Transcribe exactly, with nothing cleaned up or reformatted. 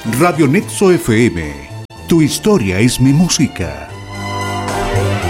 Radio Nexo F M. Tu historia es mi música.